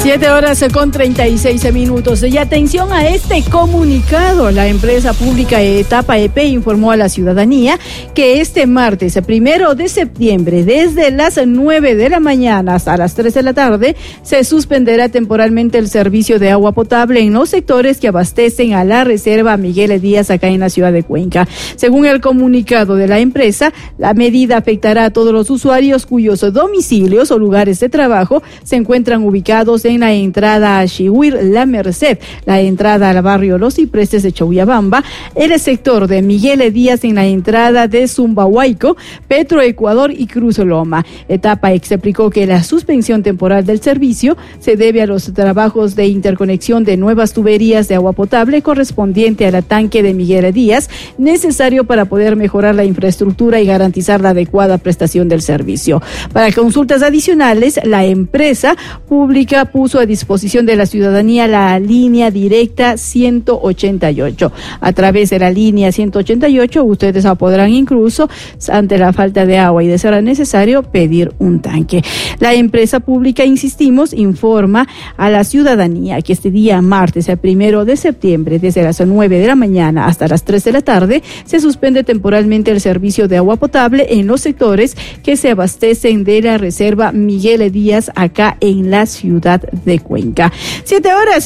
7:36. Y atención a este comunicado. La empresa pública Etapa EP informó a la ciudadanía que este martes, 1 de septiembre, desde las 9 de la mañana hasta las 3 de la tarde, se suspenderá temporalmente el servicio de agua potable en los sectores que abastecen a la reserva Miguel Díaz acá en la ciudad de Cuenca. Según el comunicado de la empresa, la medida afectará a todos los usuarios cuyos domicilios o lugares de trabajo se encuentran ubicados en la entrada a Chihuir La Merced, la entrada al barrio Los Cipreses de Chauyabamba, el sector de Miguel Díaz en la entrada de Zumbahuayco, Petro Ecuador y Cruz Loma. Etapa explicó que la suspensión temporal del servicio se debe a los trabajos de interconexión de nuevas tuberías de agua potable correspondiente al tanque de Miguel Díaz, necesario para poder mejorar la infraestructura y garantizar la adecuada prestación del servicio. Para consultas adicionales, la empresa pública puso a disposición de la ciudadanía la línea directa 188. A través de la línea 188, ustedes podrán incluso, ante la falta de agua y de ser necesario, pedir un tanque. La empresa pública, insistimos, informa a la ciudadanía que este día martes, el 1 de septiembre, desde las 9 de la mañana hasta las 3 de la tarde, se suspende temporalmente el servicio de agua potable en los sectores que se abastecen de la reserva Miguel Díaz acá en la ciudad de Cuenca. 7 horas.